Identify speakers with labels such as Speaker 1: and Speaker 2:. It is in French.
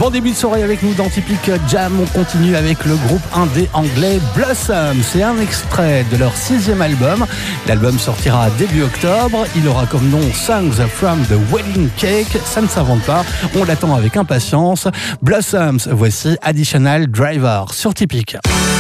Speaker 1: Bon début de soirée avec nous dans Typique Jam. On continue avec le groupe indé anglais Blossom. C'est un extrait de leur 6e album. L'album sortira début octobre. Il aura comme nom Songs from the Wedding Cake. Ça ne s'invente pas. On l'attend avec impatience. Blossoms, voici Additional Driver sur Typique.